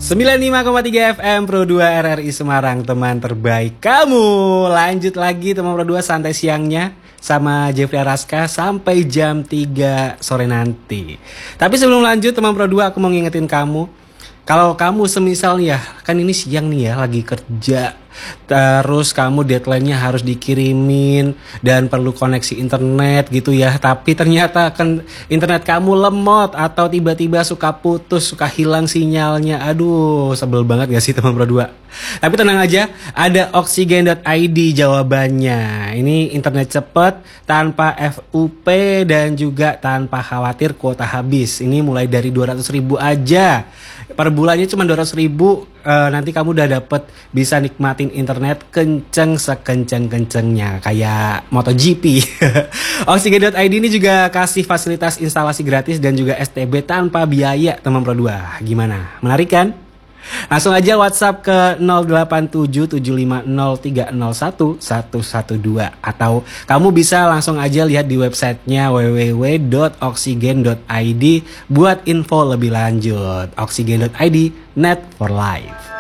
95,3 FM Pro 2 RRI Semarang, teman terbaik kamu. Lanjut lagi teman Pro 2 santai siangnya sama Jeffrey Araska sampai jam 3 sore nanti. Tapi sebelum lanjut teman Pro 2, aku mau ngingetin kamu, kalau kamu semisal ya, kan ini siang nih ya, lagi kerja, terus kamu deadline-nya harus dikirimin dan perlu koneksi internet gitu ya, tapi ternyata kan internet kamu lemot atau tiba-tiba suka putus, suka hilang sinyalnya. Aduh, sebel banget gak sih teman Pro 2? Tapi tenang aja, ada oksigen.id jawabannya. Ini internet cepet, tanpa FUP dan juga tanpa khawatir kuota habis. Ini mulai dari 200.000 aja. Per bulannya cuma 200.000, nanti kamu udah dapet bisa nikmatin internet kenceng sekenceng-kencengnya kayak MotoGP. Oksigen.id ini juga kasih fasilitas instalasi gratis dan juga STB tanpa biaya teman Pro 2. Gimana? Menarik kan? Langsung aja WhatsApp ke 087750301112 atau kamu bisa langsung aja lihat di websitenya www.oksigen.id buat info lebih lanjut. Oksigen.id, net for life.